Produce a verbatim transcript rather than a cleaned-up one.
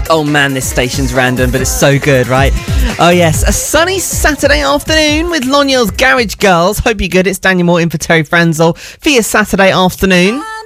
Oh man, this station's random, but it's so good, right? Oh yes, a sunny Saturday afternoon with Loniel's Garage Girls. Hope you're good. It's Daniel Moore in for Terry Franzel for your Saturday afternoon.